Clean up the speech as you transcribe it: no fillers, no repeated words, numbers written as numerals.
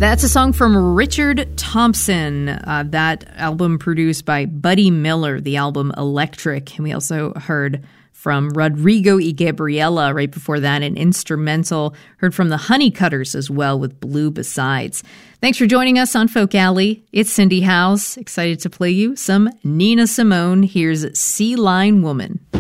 That's a song from Richard Thompson. That album produced by Buddy Miller, the album Electric. And we also heard from Rodrigo y Gabriela right before that, an instrumental. Heard from the Honeycutters as well with Blue Besides. Thanks for joining us on Folk Alley. It's Cindy Howes. Excited to play you some Nina Simone. Here's Sea Line Woman.